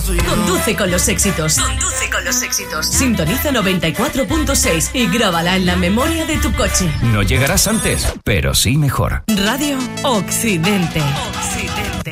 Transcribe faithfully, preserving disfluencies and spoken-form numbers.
Conduce con los éxitos. Conduce con los éxitos. Sintoniza noventa y cuatro punto seis y grábala en la memoria de tu coche. No llegarás antes, pero sí mejor. Radio Occidente. Occidente.